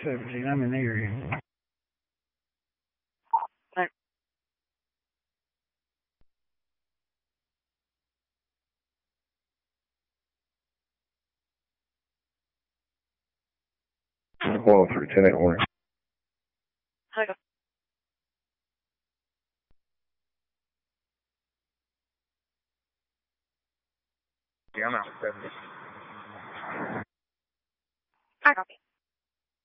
17. I'm in the area. Hello, 310 Orange. Hi. Yeah, I'm out 70. I copy.